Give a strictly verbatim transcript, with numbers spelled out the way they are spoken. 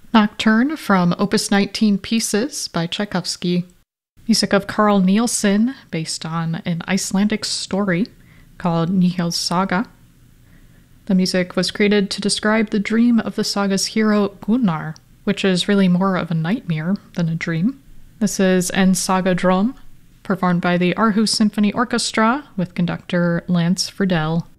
Nocturne from Opus nineteen Pieces by Tchaikovsky. Music of Carl Nielsen, based on an Icelandic story called Nihil's Saga. The music was created to describe the dream of the saga's hero Gunnar, which is really more of a nightmare than a dream. This is En Saga Drum, performed by the Aarhus Symphony Orchestra with conductor Lance Friedel.